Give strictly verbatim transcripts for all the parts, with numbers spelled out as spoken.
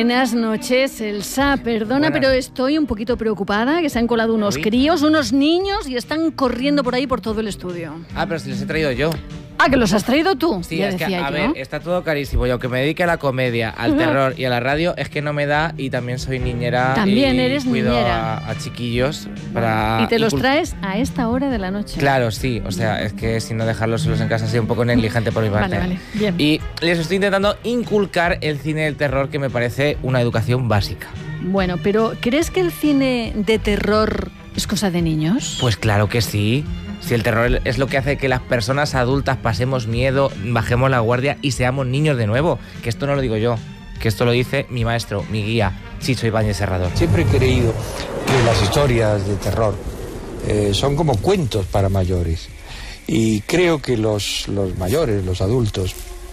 Buenas noches, Elsa. Perdona, Buenas. pero estoy un poquito preocupada, que se han colado unos Uy. críos, unos niños, y están corriendo por ahí por todo el estudio. Ah, pero si les he traído yo. Ah, que los has traído tú. Sí, ya es que, decía a yo. ver, está todo carísimo. Y aunque me dedique a la comedia, al terror y a la radio, es que no me da, y también soy niñera. También y eres cuido niñera. A, a chiquillos para... Y te los incul- traes a esta hora de la noche. Claro, sí. O sea, es que si no dejarlos solos en casa sería un poco negligente por mi parte. Vale, vale, bien. Y les estoy intentando inculcar el cine del terror, que me parece una educación básica. Bueno, pero ¿crees que el cine de terror es cosa de niños? Pues claro que sí. Si el terror es lo que hace que las personas adultas pasemos miedo, bajemos la guardia y seamos niños de nuevo. Que esto no lo digo yo, que esto lo dice mi maestro, mi guía, Chicho Ibáñez Serrador. Siempre he creído que las historias de terror eh, son como cuentos para mayores. Y creo que los, los mayores, los adultos,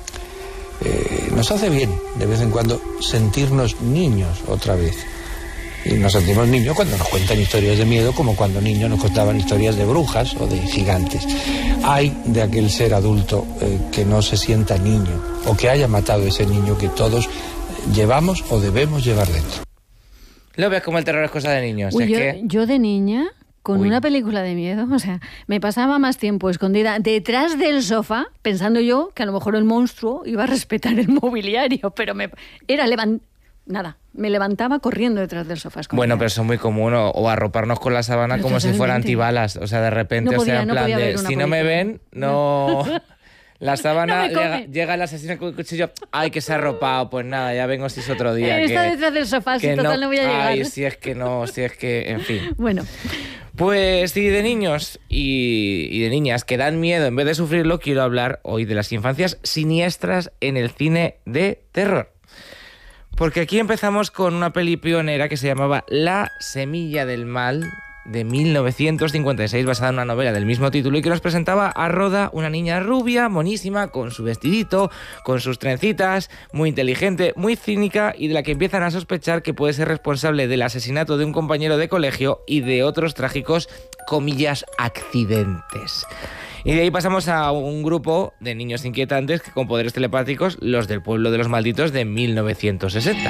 eh, nos hace bien de vez en cuando sentirnos niños otra vez. Y nos sentimos niños cuando nos cuentan historias de miedo, como cuando niños nos contaban historias de brujas o de gigantes. Hay de aquel ser adulto eh, que no se sienta niño, o que haya matado a ese niño que todos llevamos o debemos llevar dentro. ¿Lo ves como el terror es cosa de niños? Uy, es yo, que... yo de niña, con Uy. una película de miedo, o sea, me pasaba más tiempo escondida detrás del sofá, pensando yo que a lo mejor el monstruo iba a respetar el mobiliario, pero me era levan- nada, me levantaba corriendo detrás del sofá. escondida. Bueno, pero eso es muy común, o, o arroparnos con la sábana Pero como si fuera totalmente. antibalas. O sea, de repente, No o sea, podía, en no plan podía de, ver una si no me película. ven, no... La sábana, No me llega, come. llega el asesino con el cuchillo, ay, que se ha arropado, pues nada, ya vengo si es otro día. Está que, detrás del sofá, si que total no voy a llegar. Ay, si es que no, si es que, en fin. Bueno, Pues sí, de niños y, y de niñas que dan miedo en vez de sufrirlo, quiero hablar hoy de las infancias siniestras en el cine de terror. Porque aquí empezamos con una peli pionera que se llamaba La Semilla del Mal, de mil novecientos cincuenta y seis, basada en una novela del mismo título, y que nos presentaba a Rhoda, una niña rubia, monísima, con su vestidito, con sus trencitas, muy inteligente, muy cínica, y de la que empiezan a sospechar que puede ser responsable del asesinato de un compañero de colegio y de otros trágicos, comillas, accidentes. Y de ahí pasamos a un grupo de niños inquietantes que con poderes telepáticos, los del pueblo de los malditos de mil novecientos sesenta.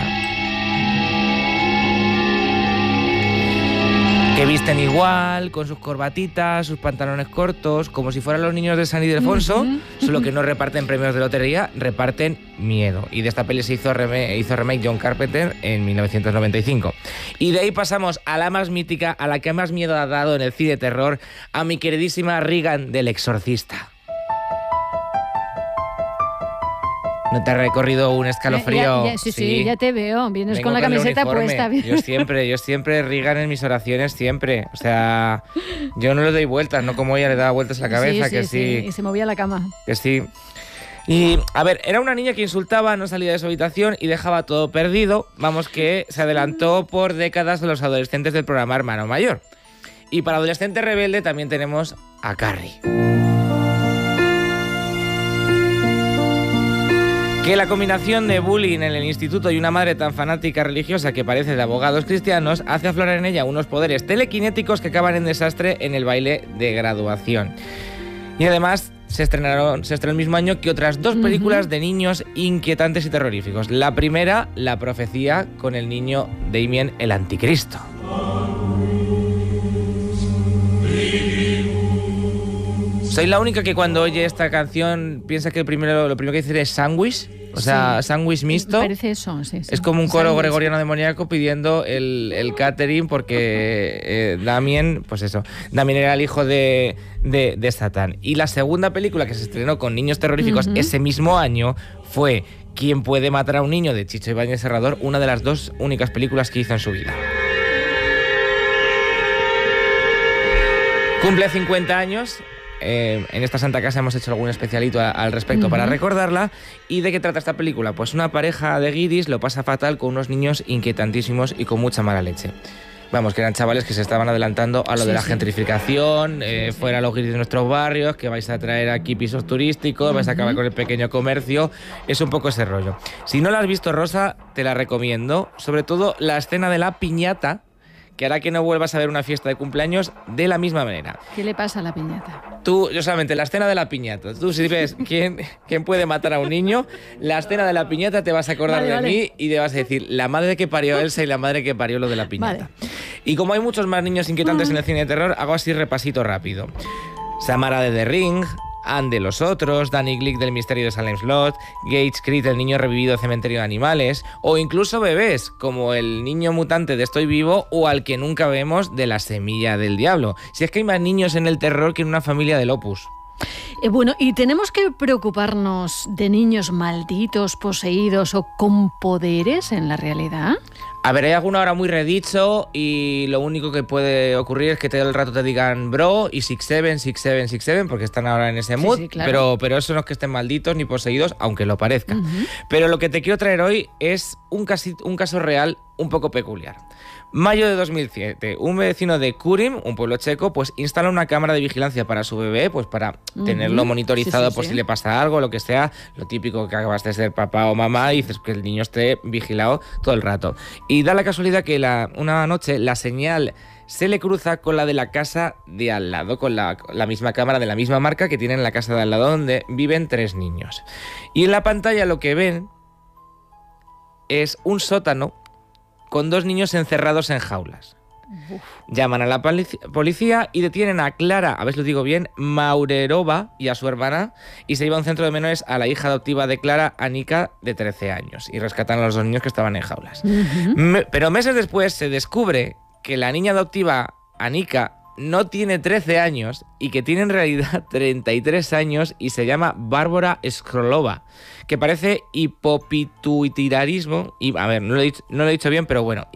Que visten igual, con sus corbatitas, sus pantalones cortos, como si fueran los niños de San Ildefonso, Ujú. solo que no reparten premios de lotería, reparten miedo. Y de esta peli se hizo, reme- hizo remake John Carpenter en mil novecientos noventa y cinco. Y de ahí pasamos a la más mítica, a la que más miedo ha dado en el cine terror, a mi queridísima Regan del Exorcista. ¿No te ha recorrido un escalofrío? Ya- ya- sí, sí, ya te veo. Vienes Vengo con la el camiseta uniforme. puesta. Yo siempre, yo siempre Regan en mis oraciones, siempre. O sea, yo no le doy vueltas, no como ella le daba vueltas a la cabeza, que sí, Y se movía la cama. que sí. Y, a ver, era una niña que insultaba, no salía de su habitación y dejaba todo perdido. Vamos, que se adelantó por décadas de los adolescentes del programa Hermano Mayor. Y para adolescente rebelde también tenemos a Carrie. Que la combinación de bullying en el instituto y una madre tan fanática religiosa que parece de abogados cristianos hace aflorar en ella unos poderes telequinéticos que acaban en desastre en el baile de graduación. Y además se estrenaron, se estrenó el mismo año que otras dos películas Ujú. de niños inquietantes y terroríficos. La primera, La Profecía, con el niño Damien el Anticristo. Soy la única que cuando oye esta canción piensa que el primero, lo primero que dice es sándwich, o sea, Sí. sándwich mixto. Parece eso, sí, sí. Es como un coro Sándwich. gregoriano demoníaco pidiendo el, el catering porque eh, Damien, pues eso, Damien era el hijo de, de, de Satán. Y la segunda película que se estrenó con niños terroríficos Ujú. ese mismo año fue ¿Quién puede matar a un niño?, de Chicho Ibáñez Serrador, una de las dos únicas películas que hizo en su vida. Cumple cincuenta años. Eh, en esta Santa Casa hemos hecho algún especialito a- al respecto Ujú. para recordarla. ¿Y de qué trata esta película? Pues una pareja de guiris lo pasa fatal con unos niños inquietantísimos y con mucha mala leche. Vamos, que eran chavales que se estaban adelantando a lo Sí, de la sí. gentrificación, eh, fuera los guiris de nuestros barrios, que vais a traer aquí pisos turísticos, vais a acabar Ujú. con el pequeño comercio. Es un poco ese rollo. Si no la has visto, Rosa, te la recomiendo. Sobre todo la escena de la piñata, que hará que no vuelvas a ver una fiesta de cumpleaños de la misma manera. ¿Qué le pasa a la piñata? Tú, yo solamente, la escena de la piñata. Tú si ves quién, quién puede matar a un niño, la escena de la piñata te vas a acordar vale, de vale. mí y te vas a decir la madre que parió a Elsa y la madre que parió lo de la piñata. Vale. Y como hay muchos más niños inquietantes en el cine de terror, hago así repasito rápido. Samara de The Ring, Anne de Los Otros, Danny Glick del Misterio de Salem Slot, Gage Creed, el niño revivido de Cementerio de Animales, o incluso bebés, como el niño mutante de Estoy Vivo o al que nunca vemos de La Semilla del Diablo. Si es que hay más niños en el terror que en una familia del Opus. Eh, bueno, ¿y tenemos que preocuparnos de niños malditos, poseídos o con poderes en la realidad? A ver, hay alguno ahora muy redicho y lo único que puede ocurrir es que todo el rato te digan bro y six seven, six seven, six seven, porque están ahora en ese mood, sí, sí, claro. pero, pero eso no es que estén malditos ni poseídos, aunque lo parezcan. Uh-huh. Pero lo que te quiero traer hoy es un, casi, un caso real un poco peculiar. Mayo de dos mil siete, un vecino de Kurim, un pueblo checo, pues instala una cámara de vigilancia para su bebé, pues para uh-huh. tenerlo monitorizado sí, sí, por sí. si le pasa algo, lo que sea, lo típico que acabas de ser papá o mamá y dices que el niño esté vigilado todo el rato. Y da la casualidad que la, una noche la señal se le cruza con la de la casa de al lado, con la, la misma cámara de la misma marca que tienen en la casa de al lado donde viven tres niños. Y en la pantalla lo que ven es un sótano con dos niños encerrados en jaulas. Uf. Llaman a la policía y detienen a Clara, a ver si lo digo bien, Maurerova y a su hermana, y se lleva a un centro de menores a la hija adoptiva de Clara, Anika, de trece años, y rescatan a los dos niños que estaban en jaulas. Uh-huh. Me, pero meses después se descubre que la niña adoptiva, Anika, no tiene trece años y que tiene en realidad treinta y tres años y se llama Bárbara Skrolova, que parece hipopituitarismo, y, a ver, no lo, he dicho, no lo he dicho bien, pero bueno,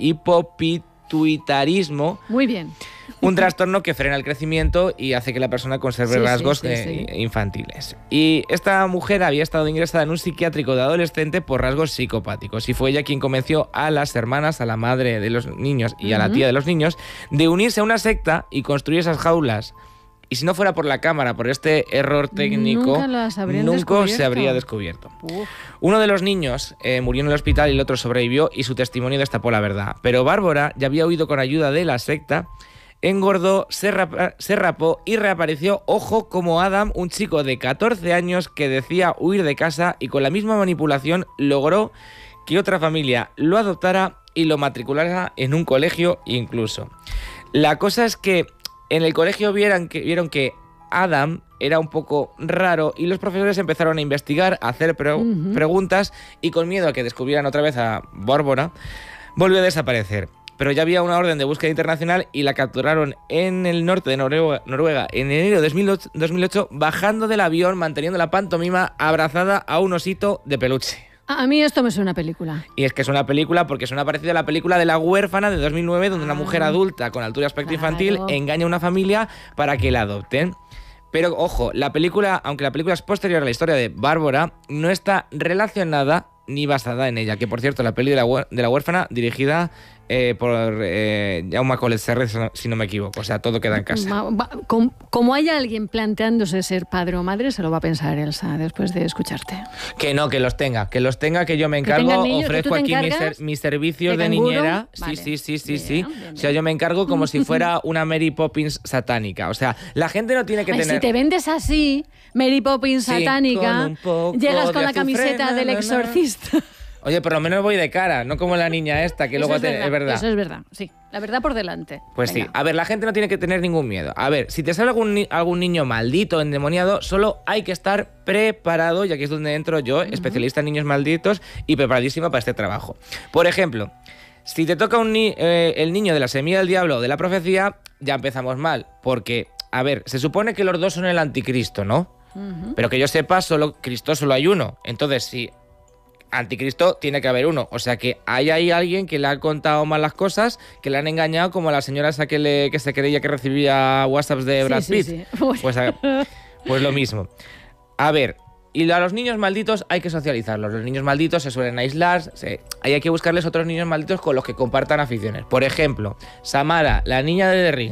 hipopituitarismo. Muy bien. Un trastorno que frena el crecimiento y hace que la persona conserve sí, rasgos sí, sí, sí. Eh, infantiles. Y esta mujer había estado ingresada en un psiquiátrico de adolescente por rasgos psicopáticos y fue ella quien convenció a las hermanas, a la madre de los niños y uh-huh. a la tía de los niños de unirse a una secta y construir esas jaulas. Y si no fuera por la cámara, por este error técnico, nunca, nunca se habría descubierto. Uf. Uno de los niños eh, murió en el hospital y el otro sobrevivió y su testimonio destapó la verdad. Pero Bárbara ya había huido con ayuda de la secta, engordó, se, rapa, se rapó y reapareció, ojo, como Adam, un chico de catorce años que decía huir de casa y con la misma manipulación logró que otra familia lo adoptara y lo matriculara en un colegio incluso. La cosa es que en el colegio vieron que, vieron que Adam era un poco raro y los profesores empezaron a investigar, a hacer pre- uh-huh. preguntas y con miedo a que descubrieran otra vez a Bárbara, volvió a desaparecer. Pero ya había una orden de búsqueda internacional y la capturaron en el norte de Noruega, Noruega en enero de dos mil ocho, bajando del avión, manteniendo la pantomima abrazada a un osito de peluche. A mí esto me suena a película. Y es que es una película porque suena parecida a la película de La huérfana de dos mil nueve, donde ah, una mujer adulta con altura y aspecto claro. infantil engaña a una familia para que la adopten. Pero, ojo, la película, aunque la película es posterior a la historia de Bárbara, no está relacionada ni basada en ella. Que, por cierto, la peli de la, de la huérfana, dirigida eh, por eh, Jaume Collet-Serra, si no me equivoco. O sea, todo queda en casa. Como, como hay alguien planteándose ser padre o madre, se lo va a pensar Elsa después de escucharte. Que no, que los tenga. Que los tenga, que yo me encargo. Niños, ofrezco aquí mis, ser, mis servicios de, de niñera. Vale. Sí, sí, sí, sí, bien, sí. Bien, bien. O sea, yo me encargo como si fuera una Mary Poppins satánica. O sea, la gente no tiene que Ay, tener... Si te vendes así, Mary Poppins sí, satánica, con llegas con la camiseta del exorcista. Oye, por lo menos voy de cara, no como la niña esta, que eso luego es, te, verdad, es verdad. Eso es verdad, sí. La verdad por delante. Pues Venga. sí. A ver, la gente no tiene que tener ningún miedo. A ver, si te sale algún, ni- algún niño maldito, endemoniado, solo hay que estar preparado, y aquí es donde entro yo, uh-huh. especialista en niños malditos y preparadísimo para este trabajo. Por ejemplo, si te toca un ni- eh, el niño de la semilla del diablo o de la profecía, ya empezamos mal. Porque, a ver, se supone que los dos son el anticristo, ¿no? Uh-huh. Pero que yo sepa, solo Cristo solo hay uno. Entonces, si... anticristo tiene que haber uno, o sea que hay ahí alguien que le ha contado mal las cosas, que le han engañado, como la señora esa que, le, que se creía que recibía WhatsApps de Brad sí, Pitt. sí, sí. Pues, a, pues lo mismo. A ver, y a los niños malditos hay que socializarlos. Los niños malditos se suelen aislar, se, ahí hay que buscarles otros niños malditos con los que compartan aficiones. Por ejemplo, Samara, la niña de The Ring,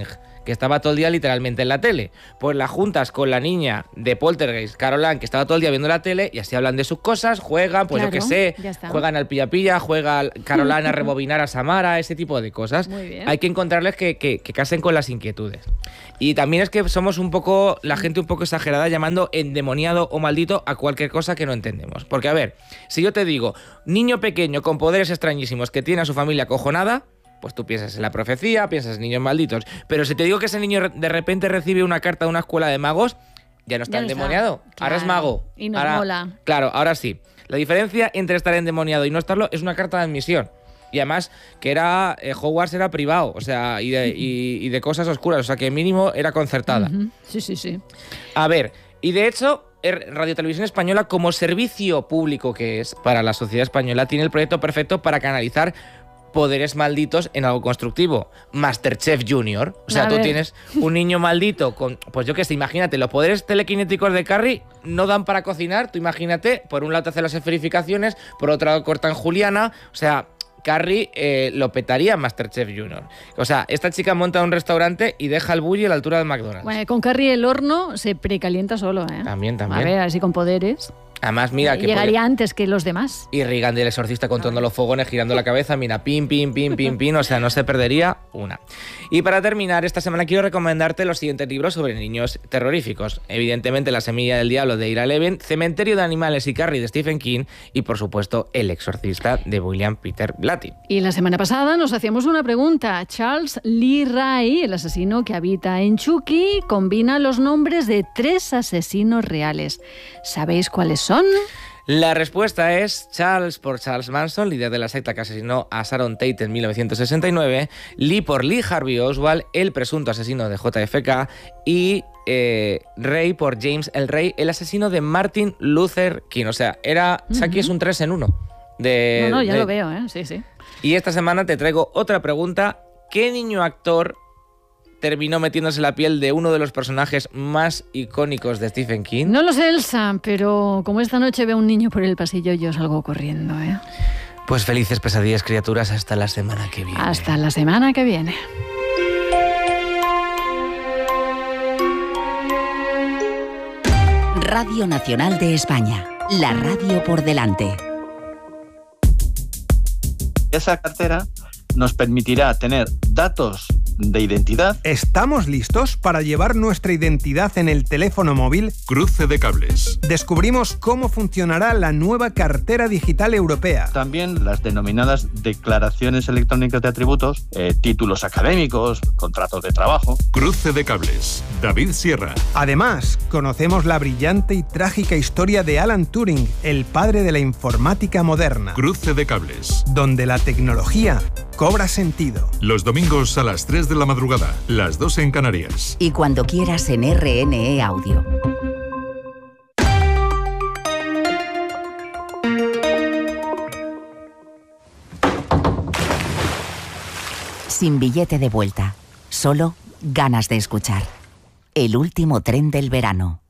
que estaba todo el día literalmente en la tele. Pues la juntas con la niña de Poltergeist, Caroline, que estaba todo el día viendo la tele, y así hablan de sus cosas, juegan, pues claro, yo qué sé, juegan al pilla-pilla, juega Caroline a rebobinar a Samara, ese tipo de cosas. Muy bien. Hay que encontrarles que, que, que casen con las inquietudes. Y también es que somos un poco, la gente un poco exagerada llamando endemoniado o maldito a cualquier cosa que no entendemos. Porque a ver, si yo te digo, niño pequeño con poderes extrañísimos que tiene a su familia acojonada, pues tú piensas en la profecía, piensas en niños malditos. Pero si te digo que ese niño de repente recibe una carta de una escuela de magos, ya no está ya no endemoniado. Está. Ahora claro. es mago. Y nos ahora, mola. Claro, ahora sí. La diferencia entre estar endemoniado y no estarlo es una carta de admisión. Y además que era eh, Hogwarts era privado, o sea, y de, y, y de cosas oscuras, o sea, que mínimo era concertada. Uh-huh. Sí, sí, sí. A ver, y de hecho, Radio Televisión Española, como servicio público que es para la sociedad española, tiene el proyecto perfecto para canalizar poderes malditos en algo constructivo. Masterchef Junior. O sea, A tú ver. tienes un niño maldito con, pues yo qué sé, imagínate, los poderes telequinéticos de Carrie no dan para cocinar. Tú imagínate, por un lado te hace las esferificaciones, por otro lado cortan Juliana. O sea, Carrie eh, lo petaría en Masterchef Junior. O sea, esta chica monta un restaurante y deja el bully a la altura del McDonald's. Bueno, con Carrie el horno se precalienta solo, ¿eh? También, también. A ver, así con poderes. Además, mira que Llegaría puede- antes que los demás. Y Regan del Exorcista contando los fogones, girando la cabeza, mira, pim, pim, pim, pim, pim, o sea, no se perdería una. Y para terminar, esta semana quiero recomendarte los siguientes libros sobre niños terroríficos. Evidentemente, La semilla del diablo de Ira Levin, Cementerio de animales y Carrie de Stephen King y, por supuesto, El exorcista de William Peter Blatty. Y la semana pasada nos hacíamos una pregunta. Charles Lee Ray, el asesino que habita en Chucky, combina los nombres de tres asesinos reales. ¿Sabéis cuáles son? La respuesta es Charles por Charles Manson, líder de la secta que asesinó a Sharon Tate en mil novecientos sesenta y nueve, Lee por Lee Harvey Oswald, el presunto asesino de J F K, y eh, Ray por James el Rey, el asesino de Martin Luther King. O sea, era Chucky es un tres en uno. De, No, no, ya de- lo veo, ¿eh? Sí, sí. Y esta semana te traigo otra pregunta. ¿Qué niño actor terminó metiéndose en la piel de uno de los personajes más icónicos de Stephen King? No lo sé, Elsa, pero como esta noche veo un niño por el pasillo, yo salgo corriendo, ¿eh? Pues felices pesadillas, criaturas, hasta la semana que viene. Hasta la semana que viene. Radio Nacional de España, la radio por delante. Esa cartera nos permitirá tener datos de identidad. ¿Estamos listos para llevar nuestra identidad en el teléfono móvil? Cruce de cables. Descubrimos cómo funcionará la nueva cartera digital europea. También las denominadas declaraciones electrónicas de atributos, eh, títulos académicos, contratos de trabajo. Cruce de cables. David Sierra. Además, conocemos la brillante y trágica historia de Alan Turing, el padre de la informática moderna, Cruce de cables. donde la tecnología cobra sentido. Los domingos a las tres de la madrugada, las dos en Canarias. Y cuando quieras en R N E Audio. Sin billete de vuelta, solo ganas de escuchar. El último tren del verano.